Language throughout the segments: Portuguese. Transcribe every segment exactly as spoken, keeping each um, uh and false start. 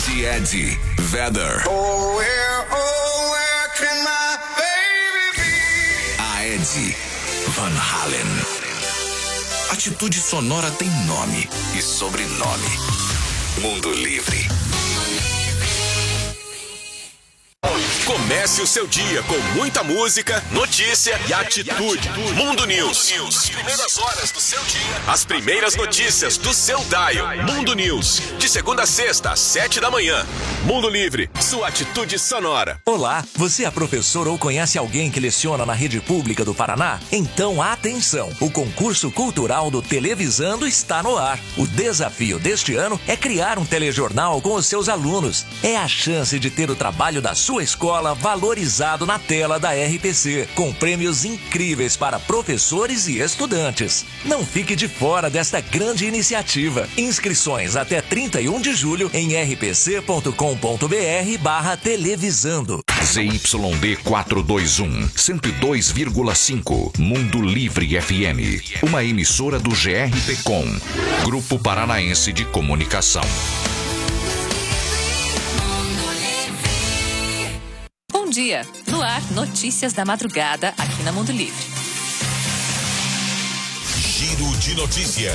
de Eddie Vedder. Oh, where, oh, where can my baby be? A Eddie Van Halen. Atitude Sonora tem nome e sobrenome. Mundo Livre. Comece o seu dia com muita música, notícia e atitude. Mundo News. As primeiras horas do seu dia. As primeiras notícias do seu dial. Mundo News. De segunda a sexta, às sete da manhã. Mundo Livre. Sua atitude sonora. Olá, você é professor ou conhece alguém que leciona na rede pública do Paraná? Então atenção, o concurso cultural do Televisando está no ar. O desafio deste ano é criar um telejornal com os seus alunos. É a chance de ter o trabalho da sua escola valorizado na tela da R P C, com prêmios incríveis para professores e estudantes. Não fique de fora desta grande iniciativa. Inscrições até trinta e um de julho em r p c ponto com ponto b r barra televisando. Z Y D quatrocentos e vinte e um, cento e dois vírgula cinco, Mundo Livre F M. Uma emissora do G R P Com, Grupo Paranaense de Comunicação. Bom dia. No ar, notícias da madrugada aqui na Mundo Livre. Giro de notícia.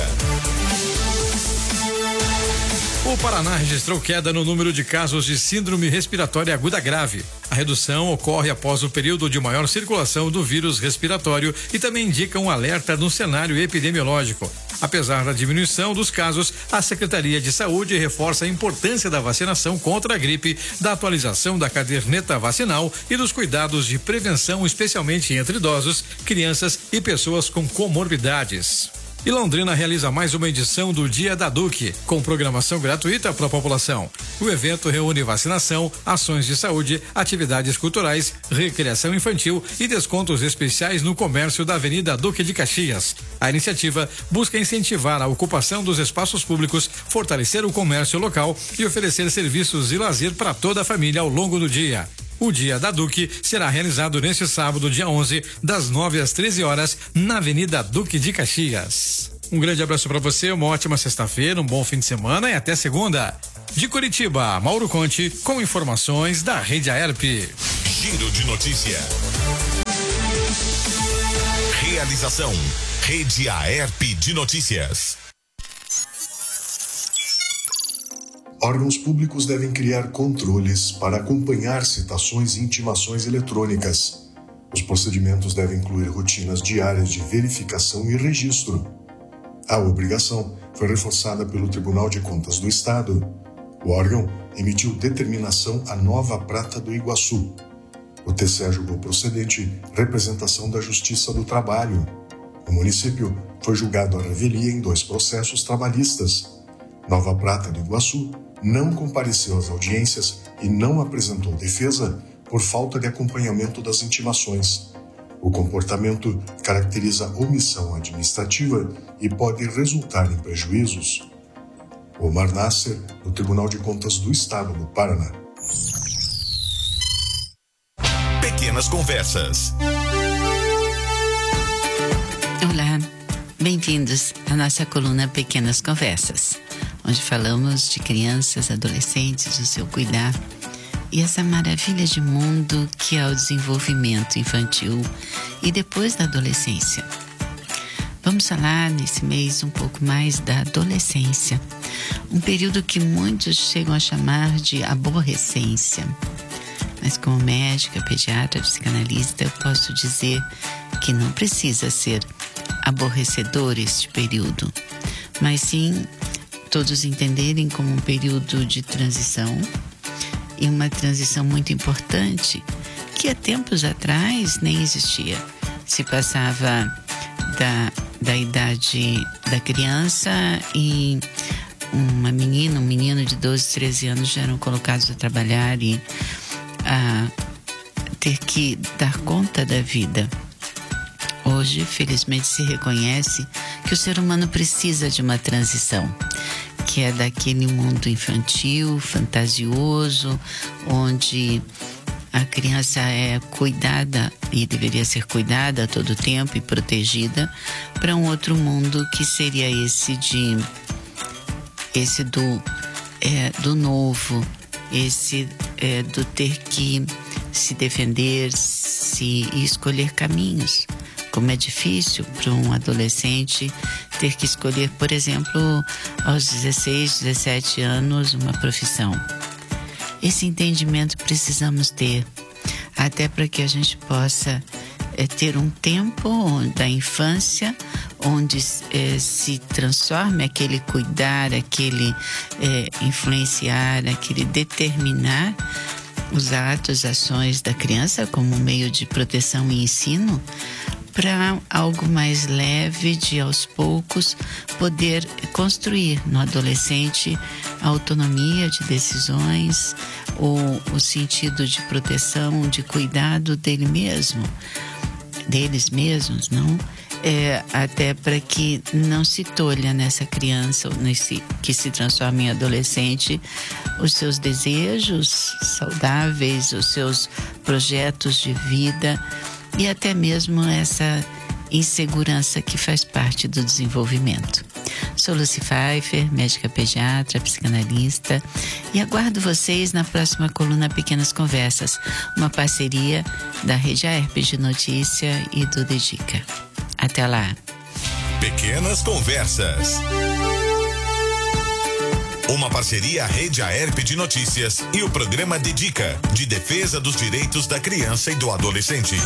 O Paraná registrou queda no número de casos de síndrome respiratória aguda grave. A redução ocorre após o período de maior circulação do vírus respiratório e também indica um alerta no cenário epidemiológico. Apesar da diminuição dos casos, a Secretaria de Saúde reforça a importância da vacinação contra a gripe, da atualização da caderneta vacinal e dos cuidados de prevenção, especialmente entre idosos, crianças e pessoas com comorbidades. E Londrina realiza mais uma edição do Dia da Duque, com programação gratuita para a população. O evento reúne vacinação, ações de saúde, atividades culturais, recreação infantil e descontos especiais no comércio da Avenida Duque de Caxias. A iniciativa busca incentivar a ocupação dos espaços públicos, fortalecer o comércio local e oferecer serviços e lazer para toda a família ao longo do dia. O Dia da Duque será realizado neste sábado, dia onze, das nove às treze horas, na Avenida Duque de Caxias. Um grande abraço para você, uma ótima sexta-feira, um bom fim de semana e até segunda. De Curitiba, Mauro Conte, com informações da Rede Aerp. Giro de notícia. Realização, Rede Aerp de Notícias. Órgãos públicos devem criar controles para acompanhar citações e intimações eletrônicas. Os procedimentos devem incluir rotinas diárias de verificação e registro. A obrigação foi reforçada pelo Tribunal de Contas do Estado. O órgão emitiu determinação à Nova Prata do Iguaçu. O T C E julgou procedente representação da Justiça do Trabalho. O município foi julgado à revelia em dois processos trabalhistas. Nova Prata do Iguaçu não compareceu às audiências e não apresentou defesa por falta de acompanhamento das intimações. O comportamento caracteriza omissão administrativa e pode resultar em prejuízos. Omar Nasser, do Tribunal de Contas do Estado do Paraná. Pequenas Conversas. Olá, bem-vindos à nossa coluna Pequenas Conversas, onde falamos de crianças, adolescentes, o seu cuidar e essa maravilha de mundo que é o desenvolvimento infantil e depois da adolescência. Vamos falar nesse mês um pouco mais da adolescência, um período que muitos chegam a chamar de aborrecência. Mas como médica, pediatra, psicanalista, eu posso dizer que não precisa ser aborrecedor este período, mas sim todos entenderem como um período de transição e uma transição muito importante que há tempos atrás nem existia. Se passava da, da idade da criança e uma menina, um menino de doze, treze anos já eram colocados a trabalhar e a ter que dar conta da vida. Hoje, felizmente, se reconhece que o ser humano precisa de uma transição, que é daquele mundo infantil, fantasioso, onde a criança é cuidada e deveria ser cuidada a todo tempo e protegida, para um outro mundo que seria esse de esse do, é, do novo, esse é, do ter que se defender se, e escolher caminhos. Como é difícil para um adolescente ter que escolher, por exemplo, aos dezesseis, dezessete anos, uma profissão. Esse entendimento precisamos ter, até para que a gente possa é, ter um tempo da infância onde é, se transforme aquele cuidar, aquele é, influenciar, aquele determinar os atos, ações da criança como meio de proteção e ensino, para algo mais leve, de aos poucos poder construir no adolescente a autonomia de decisões, ou o sentido de proteção, de cuidado dele mesmo, deles mesmos, não? É, até para que não se tolha nessa criança nesse, que se transforma em adolescente os seus desejos saudáveis, os seus projetos de vida e até mesmo essa insegurança que faz parte do desenvolvimento. Sou Lucy Pfeiffer, médica pediatra, psicanalista, e aguardo vocês na próxima coluna Pequenas Conversas, uma parceria da Rede Aerp de Notícia e do Dedica. Até lá. Pequenas Conversas. Uma parceria Rede Aerp de Notícias e o programa Dedica, de defesa dos direitos da criança e do adolescente.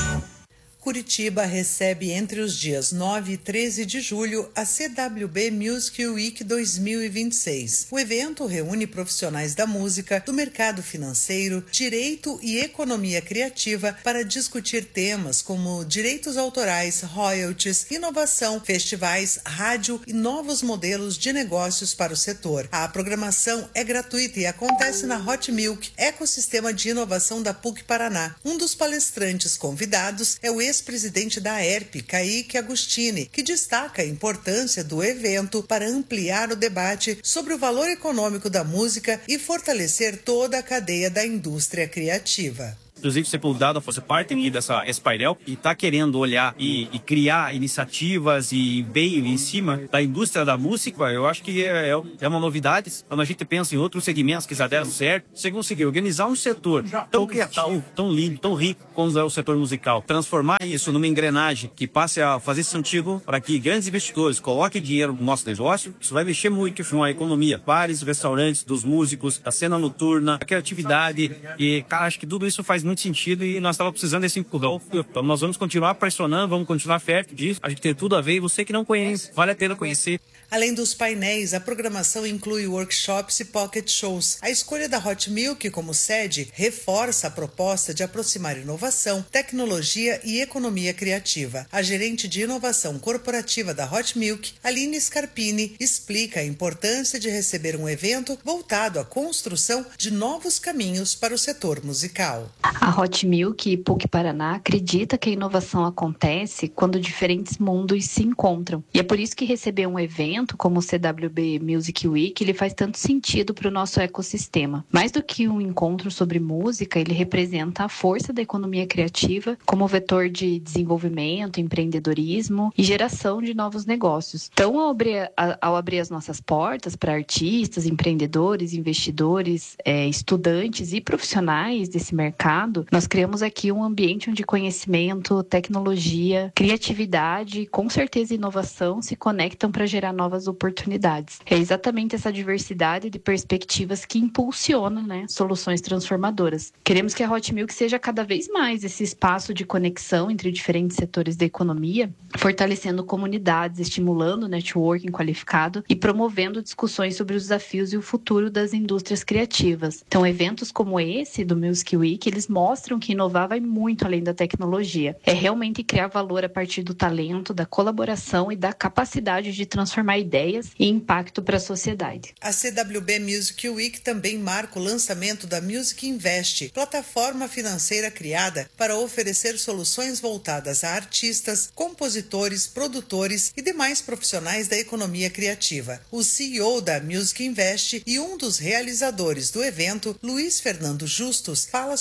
Curitiba recebe entre os dias nove e treze de julho a C W B Music Week dois mil e vinte e seis. O evento reúne profissionais da música, do mercado financeiro, direito e economia criativa para discutir temas como direitos autorais, royalties, inovação, festivais, rádio e novos modelos de negócios para o setor. A programação é gratuita e acontece na Hot Milk, ecossistema de inovação da P U C Paraná. Um dos palestrantes convidados é o ex-presidente da Aerp, Kaique Agostini, que destaca a importância do evento para ampliar o debate sobre o valor econômico da música e fortalecer toda a cadeia da indústria criativa. Inclusive, ser convidado a fazer parte aqui dessa, esse painel e está querendo olhar e, e criar iniciativas e veio em cima da indústria da música, eu acho que é, é uma novidade. Quando a gente pensa em outros segmentos que já deram certo, você conseguir organizar um setor tão criativo, tão lindo, tão rico como é o setor musical, transformar isso numa engrenagem que passe a fazer sentido para que grandes investidores coloquem dinheiro no nosso negócio, isso vai mexer muito com a economia. Bares, restaurantes, dos músicos, da cena noturna, a criatividade e, cara, acho que tudo isso faz muito sentido e nós estávamos precisando desse empurrão. Então, nós vamos continuar pressionando, vamos continuar perto disso. A gente tem tudo a ver e você que não conhece, vale a pena conhecer. Além dos painéis, a programação inclui workshops e pocket shows. A escolha da Hot Milk como sede reforça a proposta de aproximar inovação, tecnologia e economia criativa. A gerente de inovação corporativa da Hot Milk, Aline Scarpini, explica a importância de receber um evento voltado à construção de novos caminhos para o setor musical. A Hot Milk e P U C Paraná acredita que a inovação acontece quando diferentes mundos se encontram. E é por isso que receber um evento como o C W B Music Week, ele faz tanto sentido para o nosso ecossistema. Mais do que um encontro sobre música, ele representa a força da economia criativa como vetor de desenvolvimento, empreendedorismo e geração de novos negócios. Então, ao abrir, ao abrir as nossas portas para artistas, empreendedores, investidores, é, estudantes e profissionais desse mercado, nós criamos aqui um ambiente onde conhecimento, tecnologia, criatividade e, com certeza, inovação se conectam para gerar novas novas oportunidades. É exatamente essa diversidade de perspectivas que impulsiona, né, soluções transformadoras. Queremos que a Hot Milk seja cada vez mais esse espaço de conexão entre diferentes setores da economia, fortalecendo comunidades, estimulando o networking qualificado e promovendo discussões sobre os desafios e o futuro das indústrias criativas. Então, eventos como esse do Music Week, eles mostram que inovar vai muito além da tecnologia. É realmente criar valor a partir do talento, da colaboração e da capacidade de transformar ideias e impacto para a sociedade. A C W B Music Week também marca o lançamento da Music Invest, plataforma financeira criada para oferecer soluções voltadas a artistas, compositores, produtores e demais profissionais da economia criativa. O C E O da Music Invest e um dos realizadores do evento, Luiz Fernando Justus, fala sobre a proposta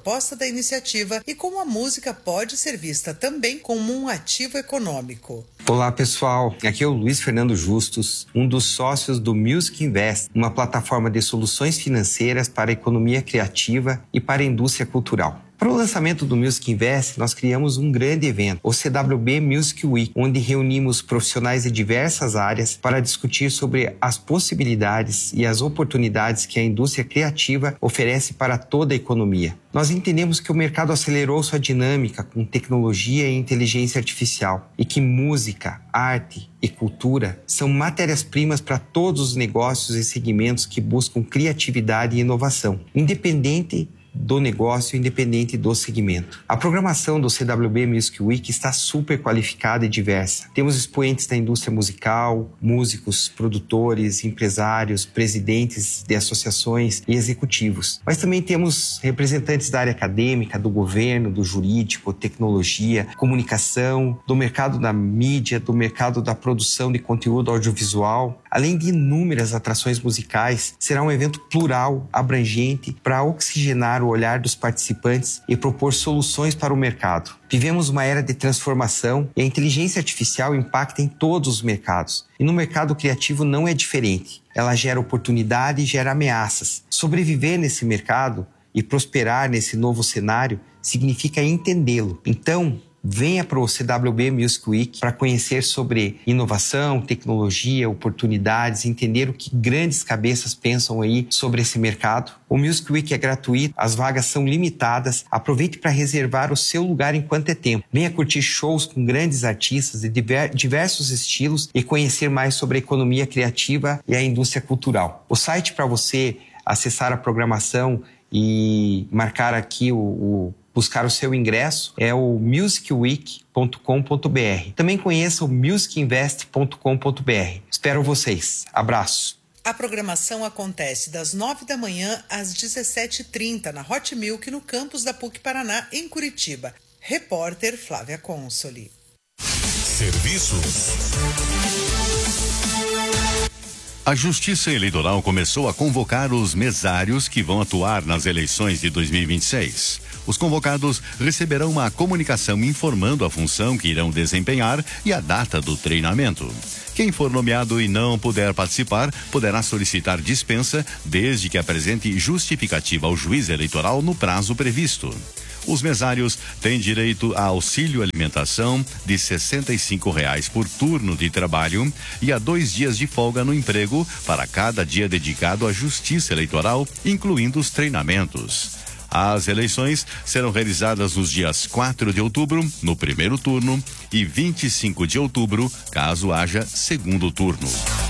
proposta da iniciativa e como a música pode ser vista também como um ativo econômico. Olá pessoal, aqui é o Luiz Fernando Justus, um dos sócios do Music Invest, uma plataforma de soluções financeiras para a economia criativa e para a indústria cultural. Para o lançamento do Music Invest, nós criamos um grande evento, o C W B Music Week, onde reunimos profissionais de diversas áreas para discutir sobre as possibilidades e as oportunidades que a indústria criativa oferece para toda a economia. Nós entendemos que o mercado acelerou sua dinâmica com tecnologia e inteligência artificial e que música, arte e cultura são matérias-primas para todos os negócios e segmentos que buscam criatividade e inovação, independente do negócio, independente do segmento. A programação do C W B Music Week está super qualificada e diversa. Temos expoentes da indústria musical, músicos, produtores, empresários, presidentes de associações e executivos. Mas também temos representantes da área acadêmica, do governo, do jurídico, tecnologia, comunicação, do mercado da mídia, do mercado da produção de conteúdo audiovisual. Além de inúmeras atrações musicais, será um evento plural, abrangente, para oxigenar o olhar dos participantes e propor soluções para o mercado. Vivemos uma era de transformação e a inteligência artificial impacta em todos os mercados. E no mercado criativo não é diferente. Ela gera oportunidade e gera ameaças. Sobreviver nesse mercado e prosperar nesse novo cenário significa entendê-lo. Então, venha para o C W B Music Week para conhecer sobre inovação, tecnologia, oportunidades, entender o que grandes cabeças pensam aí sobre esse mercado. O Music Week é gratuito, as vagas são limitadas. Aproveite para reservar o seu lugar enquanto é tempo. Venha curtir shows com grandes artistas de diversos estilos e conhecer mais sobre a economia criativa e a indústria cultural. O site para você acessar a programação e marcar aqui o, o buscar o seu ingresso é o music week ponto com ponto b r. Também conheça o music invest ponto com ponto b r. Espero vocês. Abraço. A programação acontece das nove da manhã às dezessete e trinta na Hot Milk, no campus da P U C Paraná, em Curitiba. Repórter Flávia Consoli. Serviços. A Justiça Eleitoral começou a convocar os mesários que vão atuar nas eleições de dois mil e vinte e seis. Os convocados receberão uma comunicação informando a função que irão desempenhar e a data do treinamento. Quem for nomeado e não puder participar, poderá solicitar dispensa desde que apresente justificativa ao juiz eleitoral no prazo previsto. Os mesários têm direito a auxílio alimentação de sessenta e cinco reais por turno de trabalho e a dois dias de folga no emprego para cada dia dedicado à justiça eleitoral, incluindo os treinamentos. As eleições serão realizadas nos dias quatro de outubro, no primeiro turno, e vinte e cinco de outubro, caso haja segundo turno.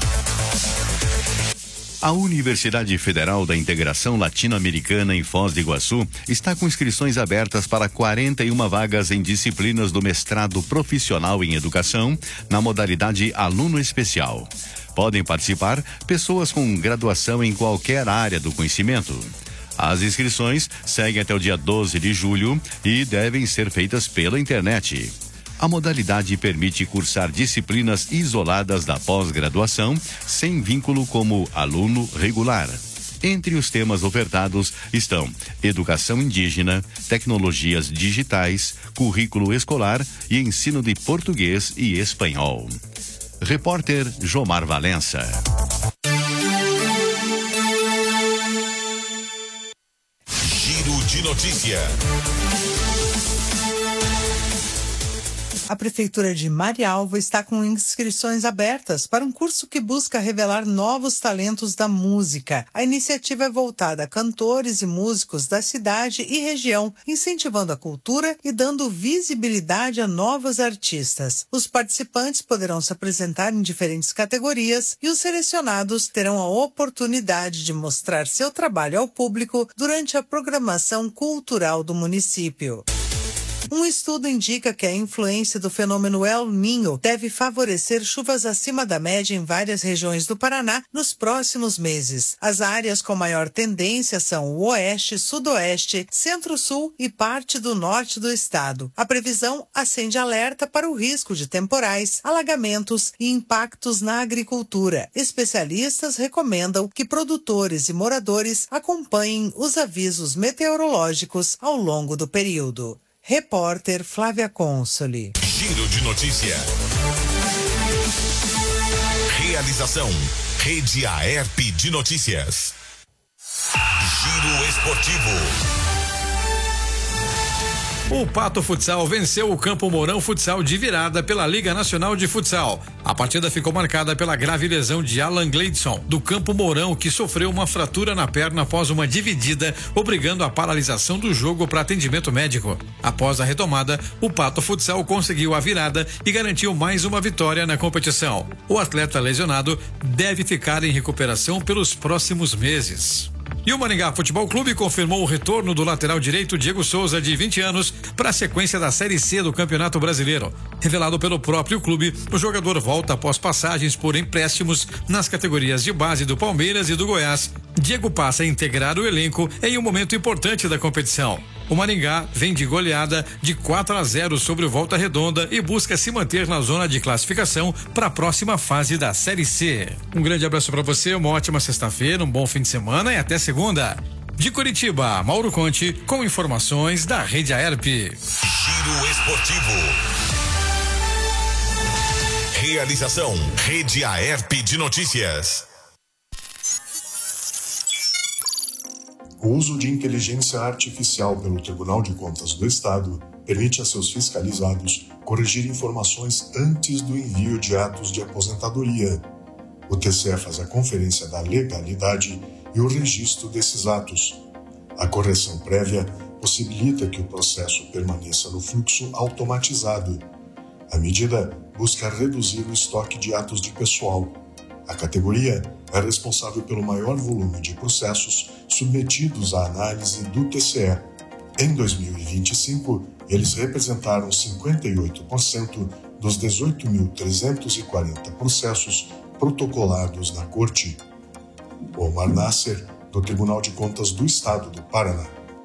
A Universidade Federal da Integração Latino-Americana em Foz do Iguaçu está com inscrições abertas para quarenta e uma vagas em disciplinas do mestrado profissional em educação, na modalidade aluno especial. Podem participar pessoas com graduação em qualquer área do conhecimento. As inscrições seguem até o dia doze de julho e devem ser feitas pela internet. A modalidade permite cursar disciplinas isoladas da pós-graduação, sem vínculo como aluno regular. Entre os temas ofertados estão educação indígena, tecnologias digitais, currículo escolar e ensino de português e espanhol. Repórter Jomar Valença. Giro de notícia. A Prefeitura de Marialva está com inscrições abertas para um curso que busca revelar novos talentos da música. A iniciativa é voltada a cantores e músicos da cidade e região, incentivando a cultura e dando visibilidade a novos artistas. Os participantes poderão se apresentar em diferentes categorias e os selecionados terão a oportunidade de mostrar seu trabalho ao público durante a programação cultural do município. Um estudo indica que a influência do fenômeno El Niño deve favorecer chuvas acima da média em várias regiões do Paraná nos próximos meses. As áreas com maior tendência são o oeste, sudoeste, centro-sul e parte do norte do estado. A previsão acende alerta para o risco de temporais, alagamentos e impactos na agricultura. Especialistas recomendam que produtores e moradores acompanhem os avisos meteorológicos ao longo do período. Repórter Flávia Consoli. Giro de notícia. Realização Rede Aerp de Notícias. Giro esportivo. O Pato Futsal venceu o Campo Mourão Futsal de virada pela Liga Nacional de Futsal. A partida ficou marcada pela grave lesão de Alan Gleidson, do Campo Mourão, que sofreu uma fratura na perna após uma dividida, obrigando a paralisação do jogo para atendimento médico. Após a retomada, o Pato Futsal conseguiu a virada e garantiu mais uma vitória na competição. O atleta lesionado deve ficar em recuperação pelos próximos meses. E o Maringá Futebol Clube confirmou o retorno do lateral direito Diego Souza, de vinte anos, para a sequência da Série C do Campeonato Brasileiro. Revelado pelo próprio clube, o jogador volta após passagens por empréstimos nas categorias de base do Palmeiras e do Goiás. Diego passa a integrar o elenco em um momento importante da competição. O Maringá vem de goleada de quatro a zero sobre o Volta Redonda e busca se manter na zona de classificação para a próxima fase da Série C. Um grande abraço para você, uma ótima sexta-feira, um bom fim de semana e até segunda. De Curitiba, Mauro Conte, com informações da Rede Aerp. Giro esportivo. Realização Rede Aerp de Notícias. O uso de inteligência artificial pelo Tribunal de Contas do Estado permite a seus fiscalizados corrigir informações antes do envio de atos de aposentadoria. O T C E faz a conferência da legalidade e o registro desses atos. A correção prévia possibilita que o processo permaneça no fluxo automatizado. A medida busca reduzir o estoque de atos de pessoal. A categoria é responsável pelo maior volume de processos submetidos à análise do T C E. Em dois mil e vinte e cinco, eles representaram cinquenta e oito por cento dos dezoito mil trezentos e quarenta processos protocolados na Corte. Omar Nasser, do Tribunal de Contas do Estado do Paraná.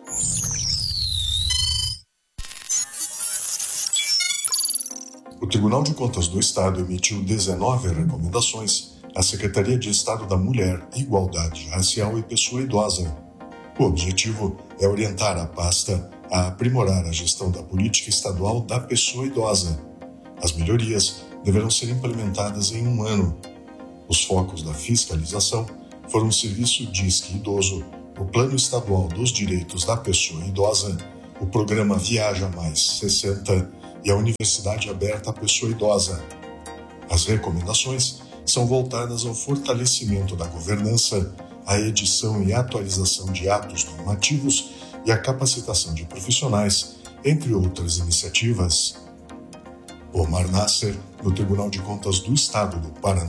O Tribunal de Contas do Estado emitiu dezenove recomendações à Secretaria de Estado da Mulher, Igualdade Racial e Pessoa Idosa. O objetivo é orientar a pasta a aprimorar a gestão da política estadual da pessoa idosa. As melhorias deverão ser implementadas em um ano. Os focos da fiscalização foram o Serviço Disque Idoso, o Plano Estadual dos Direitos da Pessoa Idosa, o Programa Viaja Mais sessenta e a Universidade Aberta à Pessoa Idosa. As recomendações são voltadas ao fortalecimento da governança, à edição e atualização de atos normativos e à capacitação de profissionais, entre outras iniciativas. Omar Nasser, do Tribunal de Contas do Estado do Paraná.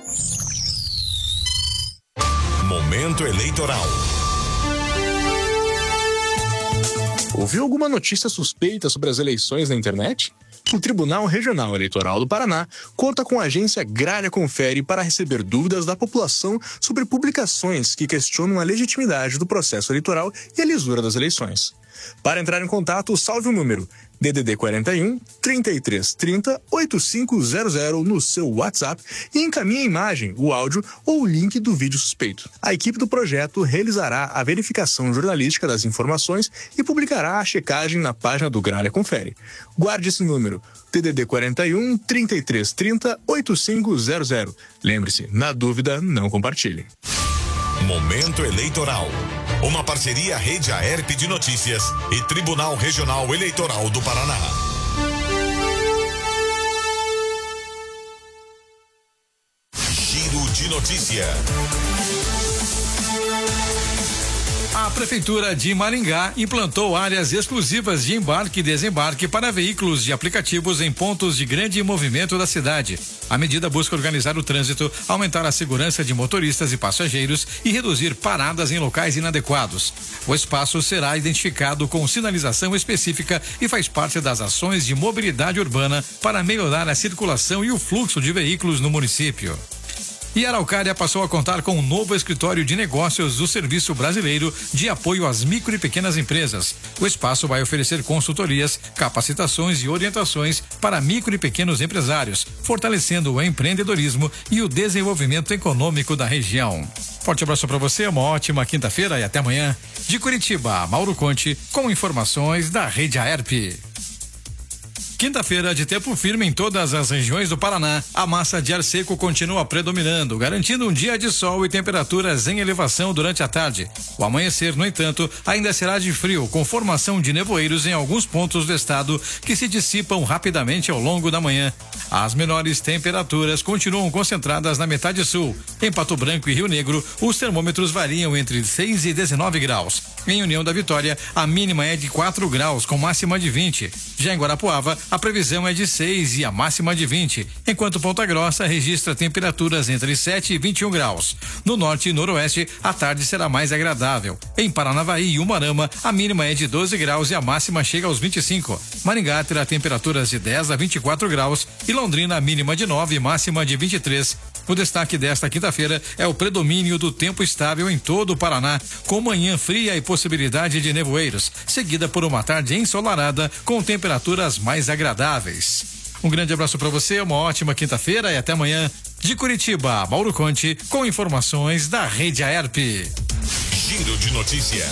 Momento eleitoral. Ouviu alguma notícia suspeita sobre as eleições na internet? O Tribunal Regional Eleitoral do Paraná conta com a agência Gralha Confere para receber dúvidas da população sobre publicações que questionam a legitimidade do processo eleitoral e a lisura das eleições. Para entrar em contato, salve o número D D D quarenta e um, trinta e três trinta, oitenta e cinco zero zero no seu WhatsApp e encaminhe a imagem, o áudio ou o link do vídeo suspeito. A equipe do projeto realizará a verificação jornalística das informações e publicará a checagem na página do Gralha Confere. Guarde esse número, D D D quarenta e um, trinta e três trinta, oitenta e cinco zero zero. Lembre-se, na dúvida, não compartilhe. Momento eleitoral. Uma parceria Rede Aerp de Notícias e Tribunal Regional Eleitoral do Paraná. Giro de notícia. A Prefeitura de Maringá implantou áreas exclusivas de embarque e desembarque para veículos de aplicativos em pontos de grande movimento da cidade. A medida busca organizar o trânsito, aumentar a segurança de motoristas e passageiros e reduzir paradas em locais inadequados. O espaço será identificado com sinalização específica e faz parte das ações de mobilidade urbana para melhorar a circulação e o fluxo de veículos no município. E Araucária passou a contar com um novo escritório de negócios do Serviço Brasileiro de Apoio às Micro e Pequenas Empresas. O espaço vai oferecer consultorias, capacitações e orientações para micro e pequenos empresários, fortalecendo o empreendedorismo e o desenvolvimento econômico da região. Forte abraço para você, uma ótima quinta-feira e até amanhã. De Curitiba, Mauro Conte, com informações da Rede Aerp. Quinta-feira de tempo firme em todas as regiões do Paraná. A massa de ar seco continua predominando, garantindo um dia de sol e temperaturas em elevação durante a tarde. O amanhecer, no entanto, ainda será de frio, com formação de nevoeiros em alguns pontos do estado que se dissipam rapidamente ao longo da manhã. As menores temperaturas continuam concentradas na metade sul. Em Pato Branco e Rio Negro, os termômetros variam entre seis e dezenove graus. Em União da Vitória, a mínima é de quatro graus, com máxima de vinte. Já em Guarapuava, a previsão é de seis e a máxima de vinte, enquanto Ponta Grossa registra temperaturas entre sete e vinte e um graus. No norte e noroeste, a tarde será mais agradável. Em Paranavaí e Umarama, a mínima é de doze graus e a máxima chega aos vinte e cinco. Maringá terá temperaturas de dez a vinte e quatro graus e Londrina mínima de nove e máxima de vinte e três. O destaque desta quinta-feira é o predomínio do tempo estável em todo o Paraná, com manhã fria e possibilidade de nevoeiros, seguida por uma tarde ensolarada com temperaturas mais agradáveis. Um grande abraço para você, uma ótima quinta-feira e até amanhã. De Curitiba, Mauro Conte, com informações da Rede Aerp. Giro de notícia.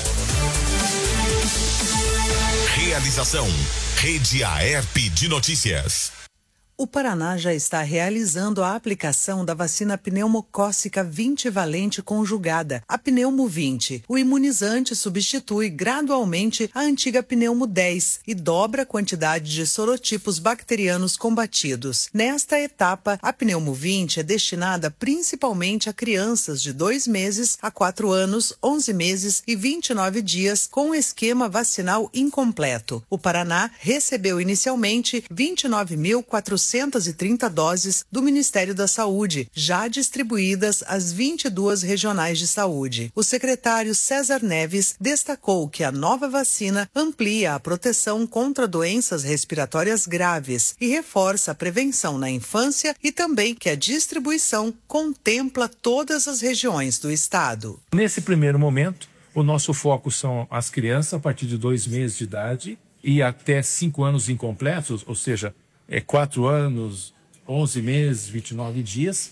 Realização Rede Aerp de Notícias. O Paraná já está realizando a aplicação da vacina pneumocócica vinte valente conjugada, a Pneumo vinte. O imunizante substitui gradualmente a antiga Pneumo dez e dobra a quantidade de sorotipos bacterianos combatidos. Nesta etapa, a Pneumo vinte é destinada principalmente a crianças de dois meses a quatro anos, onze meses e vinte e nove dias com esquema vacinal incompleto. O Paraná recebeu inicialmente vinte e nove mil quatrocentos e trinta doses do Ministério da Saúde, já distribuídas às vinte e duas regionais de saúde. O secretário César Neves destacou que a nova vacina amplia a proteção contra doenças respiratórias graves e reforça a prevenção na infância e também que a distribuição contempla todas as regiões do estado. Nesse primeiro momento, o nosso foco são as crianças a partir de dois meses de idade e até cinco anos incompletos, ou seja, é quatro anos, onze meses, vinte e nove dias.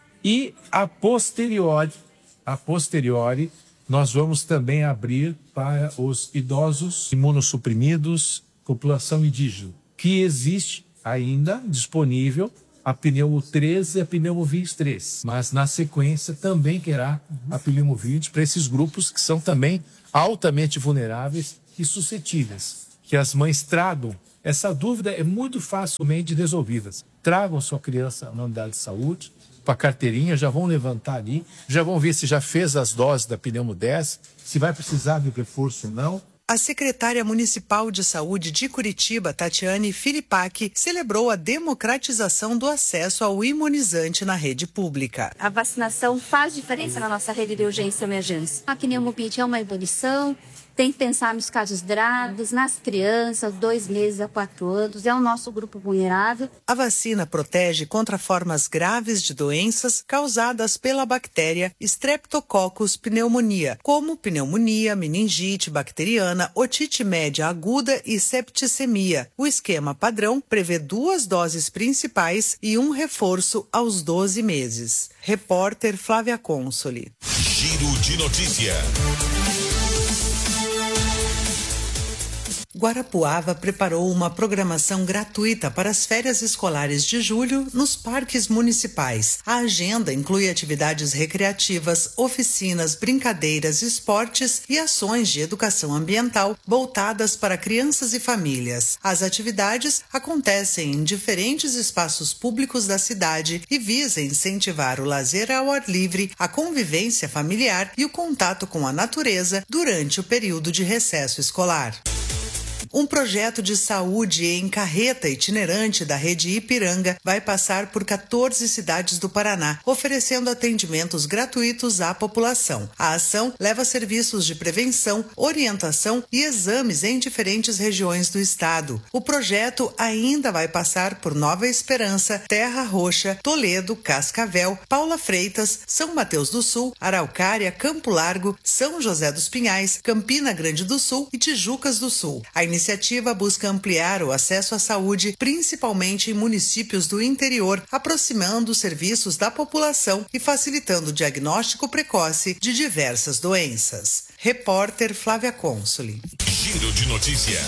E a posteriori, a posteriori, nós vamos também abrir para os idosos imunossuprimidos, população indígena, que existe ainda disponível a Pneumo treze e a Pneumo vinte e três. Mas na sequência também terá a Pneumo vinte para esses grupos que são também altamente vulneráveis e suscetíveis. Que as mães tragam. Essa dúvida é muito facilmente resolvida. Tragam sua criança na unidade de saúde, para a carteirinha, já vão levantar ali, já vão ver se já fez as doses da Pneumo dez, se vai precisar de reforço ou não. A secretária municipal de saúde de Curitiba, Tatiane Filipac, celebrou a democratização do acesso ao imunizante na rede pública. A vacinação faz diferença na nossa rede de urgência e emergência. A Pneumo vinte é uma evolução. Tem que pensar nos casos graves, nas crianças, dois meses a quatro anos, é o nosso grupo vulnerável. A vacina protege contra formas graves de doenças causadas pela bactéria Streptococcus pneumonia, como pneumonia, meningite bacteriana, otite média aguda e septicemia. O esquema padrão prevê duas doses principais e um reforço aos doze meses. Repórter Flávia Consoli. Giro de notícia. Guarapuava preparou uma programação gratuita para as férias escolares de julho nos parques municipais. A agenda inclui atividades recreativas, oficinas, brincadeiras, esportes e ações de educação ambiental voltadas para crianças e famílias. As atividades acontecem em diferentes espaços públicos da cidade e visam incentivar o lazer ao ar livre, a convivência familiar e o contato com a natureza durante o período de recesso escolar. Um projeto de saúde em carreta itinerante da rede Ipiranga vai passar por quatorze cidades do Paraná, oferecendo atendimentos gratuitos à população. A ação leva serviços de prevenção, orientação e exames em diferentes regiões do estado. O projeto ainda vai passar por Nova Esperança, Terra Roxa, Toledo, Cascavel, Paula Freitas, São Mateus do Sul, Araucária, Campo Largo, São José dos Pinhais, Campina Grande do Sul e Tijucas do Sul. A A iniciativa busca ampliar o acesso à saúde, principalmente em municípios do interior, aproximando os serviços da população e facilitando o diagnóstico precoce de diversas doenças. Repórter Flávia Consoli. Giro de notícia.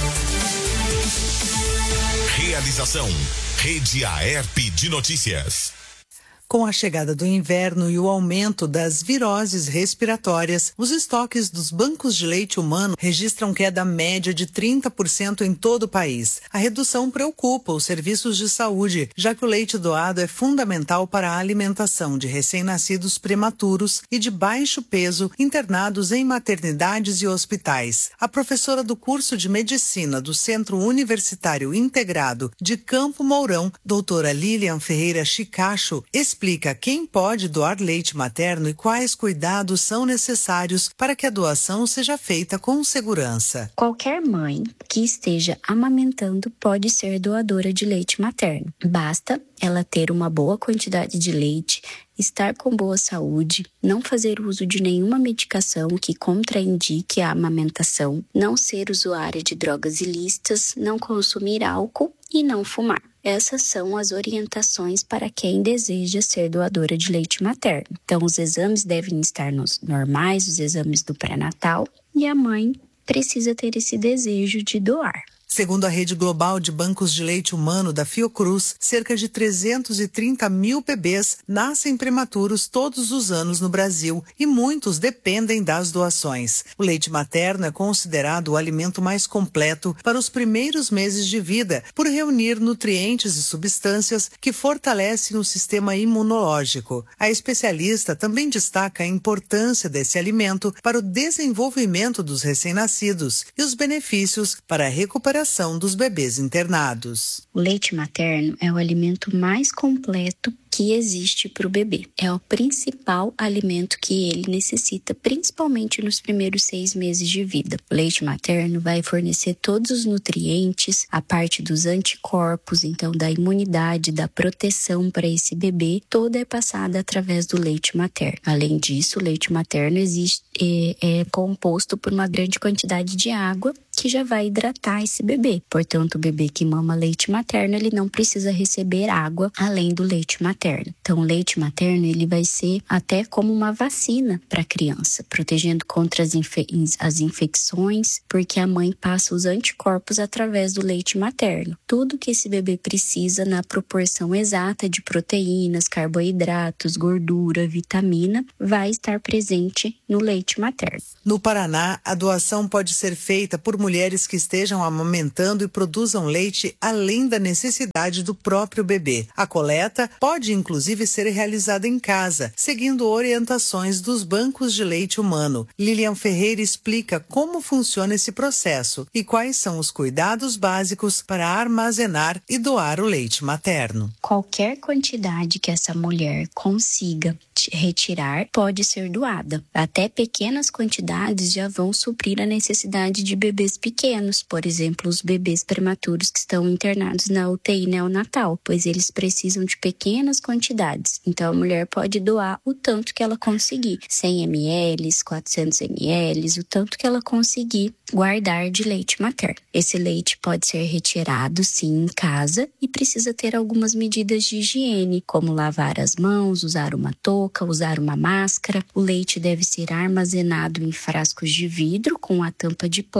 Realização: Rede Aerp de Notícias. Com a chegada do inverno e o aumento das viroses respiratórias, os estoques dos bancos de leite humano registram queda média de trinta por cento em todo o país. A redução preocupa os serviços de saúde, já que o leite doado é fundamental para a alimentação de recém-nascidos prematuros e de baixo peso internados em maternidades e hospitais. A professora do curso de medicina do Centro Universitário Integrado de Campo Mourão, doutora Lilian Ferreira Chicacho, explica explica quem pode doar leite materno e quais cuidados são necessários para que a doação seja feita com segurança. Qualquer mãe que esteja amamentando pode ser doadora de leite materno. Basta ela ter uma boa quantidade de leite, estar com boa saúde, não fazer uso de nenhuma medicação que contraindique a amamentação, não ser usuária de drogas ilícitas, não consumir álcool e não fumar. Essas são as orientações para quem deseja ser doadora de leite materno. Então, os exames devem estar nos normais, os exames do pré-natal, e a mãe precisa ter esse desejo de doar. Segundo a Rede Global de Bancos de Leite Humano da Fiocruz, cerca de trezentos e trinta mil bebês nascem prematuros todos os anos no Brasil e muitos dependem das doações. O leite materno é considerado o alimento mais completo para os primeiros meses de vida, por reunir nutrientes e substâncias que fortalecem o sistema imunológico. A especialista também destaca a importância desse alimento para o desenvolvimento dos recém-nascidos e os benefícios para a recuperação dos bebês internados. O leite materno é o alimento mais completo que existe para o bebê. É o principal alimento que ele necessita, principalmente nos primeiros seis meses de vida. O leite materno vai fornecer todos os nutrientes, a parte dos anticorpos, então da imunidade, da proteção para esse bebê, toda é passada através do leite materno. Além disso, o leite materno existe, é, é composto por uma grande quantidade de água que já vai hidratar esse bebê. Portanto, o bebê que mama leite materno, ele não precisa receber água além do leite materno. Então, o leite materno, ele vai ser até como uma vacina para a criança, protegendo contra as, infe- as infecções, porque a mãe passa os anticorpos através do leite materno. Tudo que esse bebê precisa na proporção exata de proteínas, carboidratos, gordura, vitamina, vai estar presente no leite materno. No Paraná, a doação pode ser feita por mulheres que estejam amamentando e produzam leite além da necessidade do próprio bebê. A coleta pode inclusive ser realizada em casa, seguindo orientações dos bancos de leite humano. Lilian Ferreira explica como funciona esse processo e quais são os cuidados básicos para armazenar e doar o leite materno. Qualquer quantidade que essa mulher consiga retirar pode ser doada. Até pequenas quantidades já vão suprir a necessidade de bebês pequenos, por exemplo, os bebês prematuros que estão internados na U T I neonatal, pois eles precisam de pequenas quantidades. Então, a mulher pode doar o tanto que ela conseguir, cem mililitros, quatrocentos mililitros, o tanto que ela conseguir guardar de leite materno. Esse leite pode ser retirado, sim, em casa e precisa ter algumas medidas de higiene, como lavar as mãos, usar uma touca, usar uma máscara. O leite deve ser armazenado em frascos de vidro com a tampa de plástico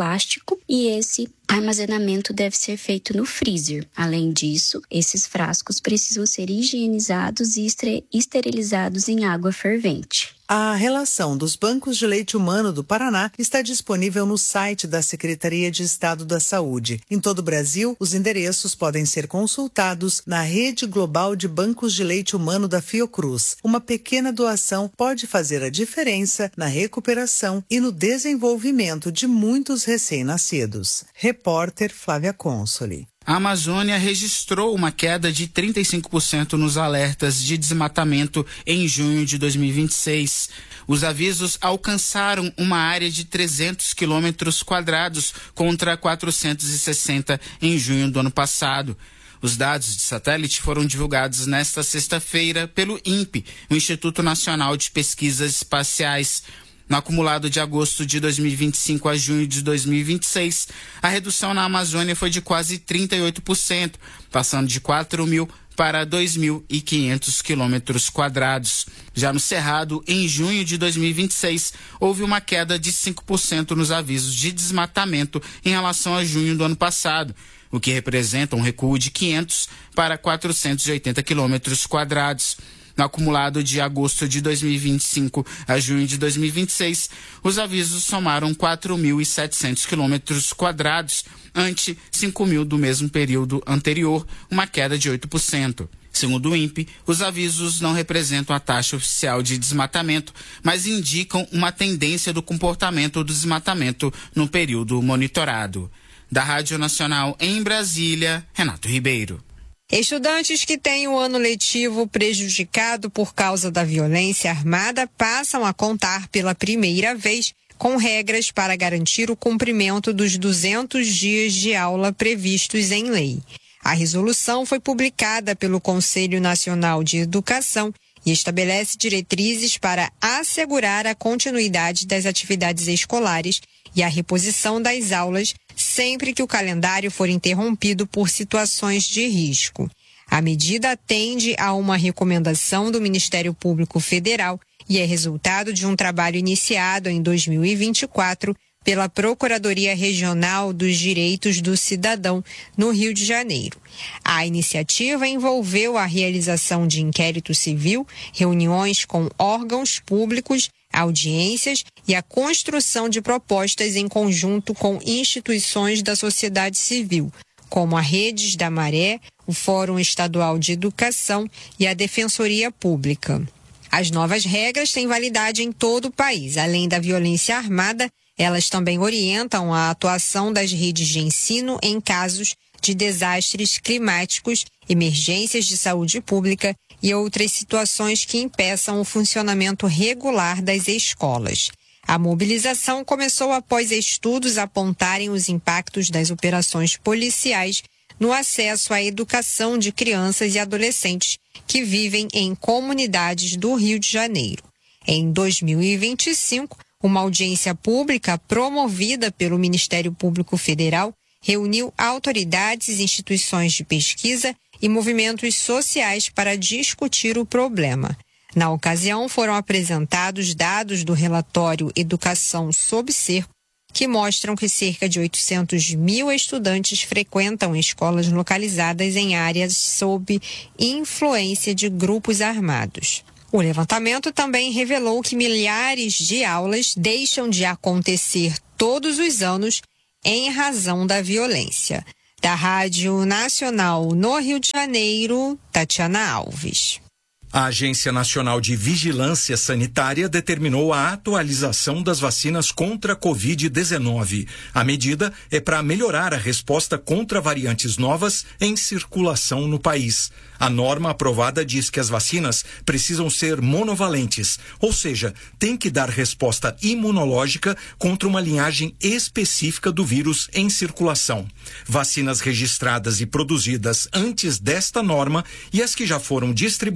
fresco e esse armazenamento deve ser feito no freezer. Além disso, esses frascos precisam ser higienizados e esterilizados em água fervente. A relação dos bancos de leite humano do Paraná está disponível no site da Secretaria de Estado da Saúde. Em todo o Brasil, os endereços podem ser consultados na Rede Global de Bancos de Leite Humano da Fiocruz. Uma pequena doação pode fazer a diferença na recuperação e no desenvolvimento de muitos recém-nascidos. Repórter Flávia Consoli. A Amazônia registrou uma queda de trinta e cinco por cento nos alertas de desmatamento em junho de dois mil e vinte e seis. Os avisos alcançaram uma área de trezentos quilômetros quadrados contra quatrocentos e sessenta em junho do ano passado. Os dados de satélite foram divulgados nesta sexta-feira pelo INPE, o Instituto Nacional de Pesquisas Espaciais. No acumulado de agosto de dois mil e vinte e cinco a junho de dois mil e vinte e seis, a redução na Amazônia foi de quase trinta e oito por cento, passando de quatro mil para dois mil e quinhentos quilômetros quadrados. Já no Cerrado, em junho de dois mil e vinte e seis, houve uma queda de cinco por cento nos avisos de desmatamento em relação a junho do ano passado, o que representa um recuo de quinhentos para quatrocentos e oitenta quilômetros quadrados. No acumulado de agosto de dois mil e vinte e cinco a junho de dois mil e vinte e seis, os avisos somaram quatro mil e setecentos quilômetros quadrados, ante cinco mil do mesmo período anterior, uma queda de oito por cento. Segundo o INPE, os avisos não representam a taxa oficial de desmatamento, mas indicam uma tendência do comportamento do desmatamento no período monitorado. Da Rádio Nacional em Brasília, Renato Ribeiro. Estudantes que têm o ano letivo prejudicado por causa da violência armada passam a contar pela primeira vez com regras para garantir o cumprimento dos duzentos dias de aula previstos em lei. A resolução foi publicada pelo Conselho Nacional de Educação e estabelece diretrizes para assegurar a continuidade das atividades escolares e a reposição das aulas sempre que o calendário for interrompido por situações de risco. A medida atende a uma recomendação do Ministério Público Federal e é resultado de um trabalho iniciado em dois mil e vinte e quatro pela Procuradoria Regional dos Direitos do Cidadão, no Rio de Janeiro. A iniciativa envolveu a realização de inquérito civil, reuniões com órgãos públicos, audiências e a construção de propostas em conjunto com instituições da sociedade civil, como a Redes da Maré, o Fórum Estadual de Educação e a Defensoria Pública. As novas regras têm validade em todo o país. Além da violência armada, elas também orientam a atuação das redes de ensino em casos de desastres climáticos, emergências de saúde pública e outras situações que impeçam o funcionamento regular das escolas. A mobilização começou após estudos apontarem os impactos das operações policiais no acesso à educação de crianças e adolescentes que vivem em comunidades do Rio de Janeiro. Em dois mil e vinte e cinco, uma audiência pública promovida pelo Ministério Público Federal reuniu autoridades, instituições de pesquisa e movimentos sociais para discutir o problema. Na ocasião, foram apresentados dados do relatório Educação sob Cerco, que mostram que cerca de oitocentos mil estudantes frequentam escolas localizadas em áreas sob influência de grupos armados. O levantamento também revelou que milhares de aulas deixam de acontecer todos os anos em razão da violência. Da Rádio Nacional no Rio de Janeiro, Tatiana Alves. A Agência Nacional de Vigilância Sanitária determinou a atualização das vacinas contra a covid dezenove. A medida é para melhorar a resposta contra variantes novas em circulação no país. A norma aprovada diz que as vacinas precisam ser monovalentes, ou seja, tem que dar resposta imunológica contra uma linhagem específica do vírus em circulação. Vacinas registradas e produzidas antes desta norma e as que já foram distribuídas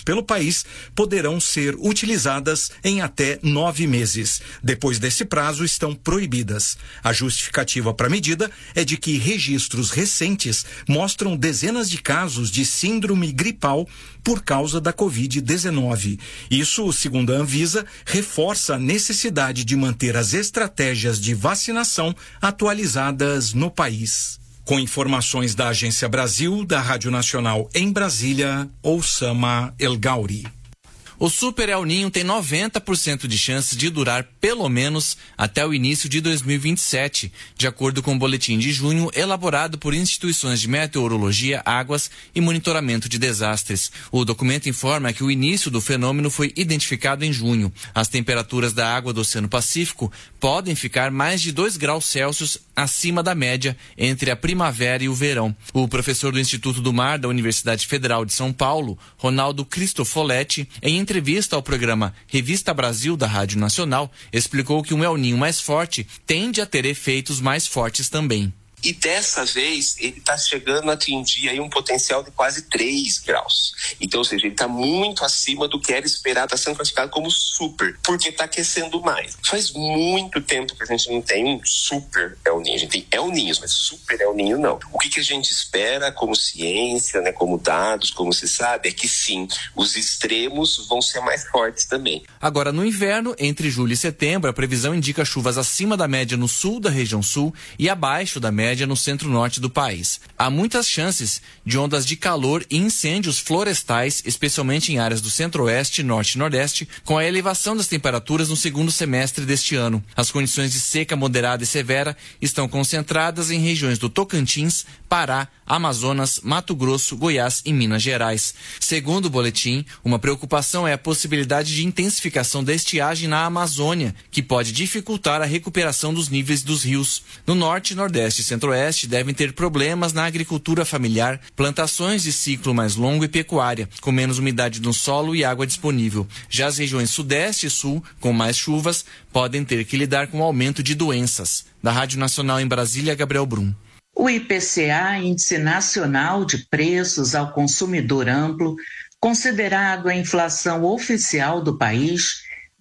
pelo país poderão ser utilizadas em até nove meses. Depois desse prazo, estão proibidas. A justificativa para a medida é de que registros recentes mostram dezenas de casos de síndrome gripal por causa da covid dezenove. Isso, segundo a Anvisa, reforça a necessidade de manter as estratégias de vacinação atualizadas no país. Com informações da Agência Brasil, da Rádio Nacional em Brasília, Oussama El Gauri. O Super El Ninho tem noventa por cento de chance de durar pelo menos até o início de dois mil e vinte e sete, de acordo com o boletim de junho elaborado por instituições de meteorologia, águas e monitoramento de desastres. O documento informa que o início do fenômeno foi identificado em junho. As temperaturas da água do Oceano Pacífico podem ficar mais de dois graus Celsius acima da média entre a primavera e o verão. O professor do Instituto do Mar da Universidade Federal de São Paulo, Ronaldo Cristofoletti, em entrevista ao programa Revista Brasil da Rádio Nacional, explicou que um El Ninho mais forte tende a ter efeitos mais fortes também. E dessa vez ele está chegando a atingir aí um potencial de quase três graus. Então, ou seja, ele está muito acima do que era esperado, está sendo classificado como super, porque está aquecendo mais. Faz muito tempo que a gente não tem um super El Ninho. A gente tem El Ninhos, mas super El Ninho não. O que, que a gente espera como ciência, né, como dados, como se sabe, é que sim, os extremos vão ser mais fortes também. Agora, no inverno, entre julho e setembro, a previsão indica chuvas acima da média no sul da região sul e abaixo da média no centro-norte do país. Há muitas chances de ondas de calor e incêndios florestais, especialmente em áreas do centro-oeste, norte e nordeste, com a elevação das temperaturas no segundo semestre deste ano. As condições de seca moderada e severa estão concentradas em regiões do Tocantins, Pará, Amazonas, Mato Grosso, Goiás e Minas Gerais. Segundo o boletim, uma preocupação é a possibilidade de intensificação da estiagem na Amazônia, que pode dificultar a recuperação dos níveis dos rios. No norte, nordeste e centro-oeste devem ter problemas na agricultura familiar, plantações de ciclo mais longo e pecuária, com menos umidade no solo e água disponível. Já as regiões sudeste e sul, com mais chuvas, podem ter que lidar com o aumento de doenças. Da Rádio Nacional em Brasília, Gabriel Brum. O I P C A, Índice Nacional de Preços ao Consumidor Amplo, considerado a inflação oficial do país,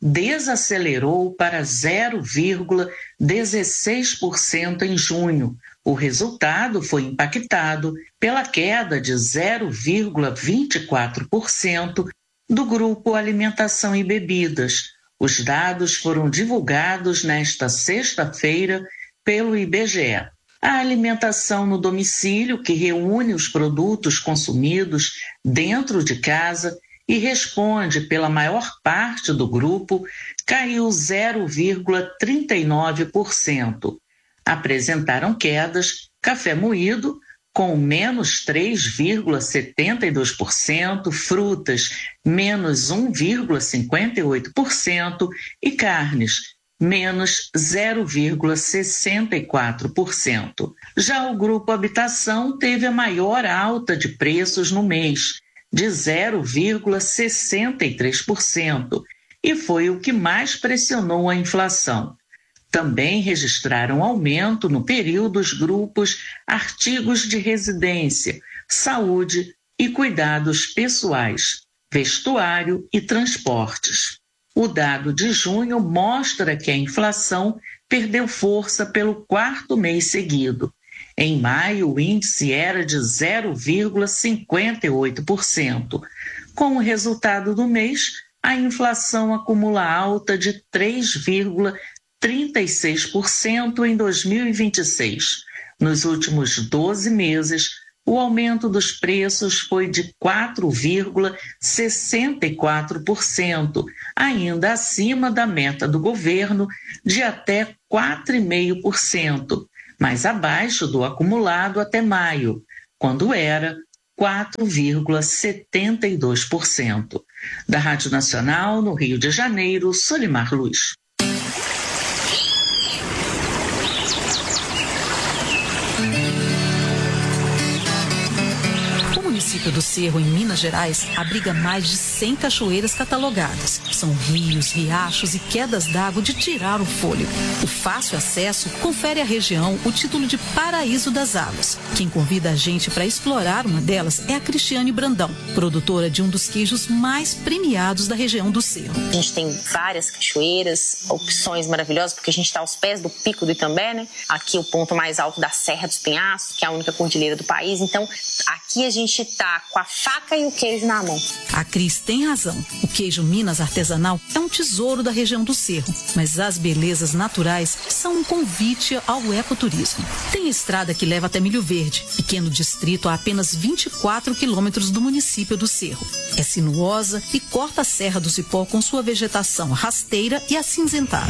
desacelerou para zero vírgula dezesseis por cento em junho. O resultado foi impactado pela queda de zero vírgula vinte e quatro por cento do grupo Alimentação e Bebidas. Os dados foram divulgados nesta sexta-feira pelo I B G E. A alimentação no domicílio, que reúne os produtos consumidos dentro de casa e responde pela maior parte do grupo, caiu zero vírgula trinta e nove por cento. Apresentaram quedas café moído, com menos três vírgula setenta e dois por cento, frutas, menos um vírgula cinquenta e oito por cento e carnes, menos zero vírgula sessenta e quatro por cento. Já o grupo Habitação teve a maior alta de preços no mês, de zero vírgula sessenta e três por cento, e foi o que mais pressionou a inflação. Também registraram aumento no período os grupos artigos de residência, saúde e cuidados pessoais, vestuário e transportes. O dado de junho mostra que a inflação perdeu força pelo quarto mês seguido. Em maio, o índice era de zero vírgula cinquenta e oito por cento. Com o resultado do mês, a inflação acumula alta de três vírgula trinta e seis por cento em dois mil e vinte e seis. Nos últimos doze meses, o aumento dos preços foi de quatro vírgula sessenta e quatro por cento, ainda acima da meta do governo de até quatro vírgula cinco por cento, mas abaixo do acumulado até maio, quando era quatro vírgula setenta e dois por cento. Da Rádio Nacional, no Rio de Janeiro, Solimar Luz. O município do Cerro, em Minas Gerais, abriga mais de cem cachoeiras catalogadas. São rios, riachos e quedas d'água de tirar o fôlego. O fácil acesso confere à região o título de Paraíso das Águas. Quem convida a gente para explorar uma delas é a Cristiane Brandão, produtora de um dos queijos mais premiados da região do Cerro. A gente tem várias cachoeiras, opções maravilhosas, porque a gente está aos pés do Pico do Itambé, né? Aqui é o ponto mais alto da Serra dos Penhascos, que é a única cordilheira do país. Então, aqui a gente está com a faca e o queijo na mão. A Cris tem razão. O queijo Minas artesanal é um tesouro da região do Cerro, mas as belezas naturais são um convite ao ecoturismo. Tem estrada que leva até Milho Verde, pequeno distrito a apenas vinte e quatro quilômetros do município do Cerro. É sinuosa e corta a Serra do Cipó com sua vegetação rasteira e acinzentada.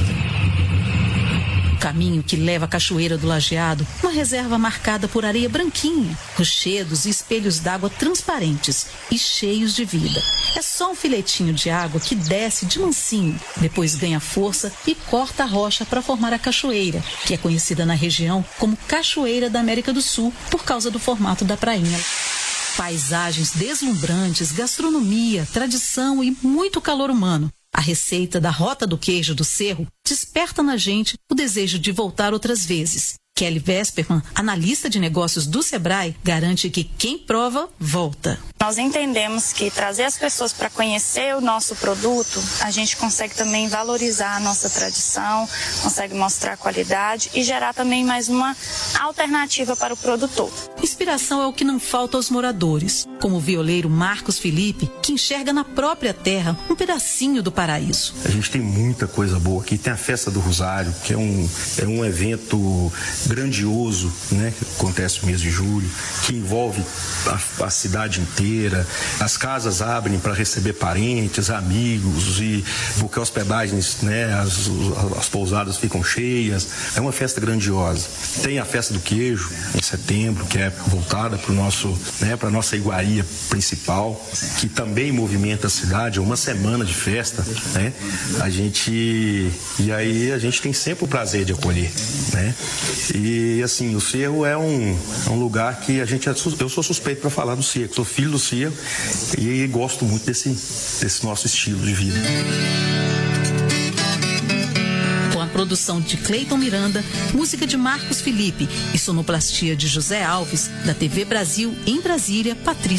O caminho que leva à Cachoeira do Lajeado, uma reserva marcada por areia branquinha, rochedos e espelhos d'água transparentes e cheios de vida. É só um filetinho de água que desce de mansinho, depois ganha força e corta a rocha para formar a cachoeira, que é conhecida na região como Cachoeira da América do Sul por causa do formato da prainha. Paisagens deslumbrantes, gastronomia, tradição e muito calor humano. A receita da Rota do Queijo do Cerro desperta na gente o desejo de voltar outras vezes. Kelly Vesperman, analista de negócios do Sebrae, garante que quem prova, volta. Nós entendemos que trazer as pessoas para conhecer o nosso produto, a gente consegue também valorizar a nossa tradição, consegue mostrar a qualidade e gerar também mais uma alternativa para o produtor. Inspiração é o que não falta aos moradores, como o violeiro Marcos Felipe, que enxerga na própria terra um pedacinho do paraíso. A gente tem muita coisa boa aqui. Tem a Festa do Rosário, que é um, é um evento grandioso, né, que acontece no mês de julho, que envolve a, a cidade inteira. As casas abrem para receber parentes, amigos, e porque hospedagens, né, as, as pousadas ficam cheias. É uma festa grandiosa. Tem a Festa do Queijo em setembro, que é voltada para o nosso, né, para nossa iguaria principal, que também movimenta a cidade. É uma semana de festa, né? A gente e aí a gente tem sempre o prazer de acolher, né? E assim, o Cerro é um, é um lugar que a gente, eu sou suspeito para falar do Cerro, sou filho do Cerro e gosto muito desse, desse nosso estilo de vida. Com a produção de Cleiton Miranda, música de Marcos Felipe e sonoplastia de José Alves, da T V Brasil em Brasília, Patrícia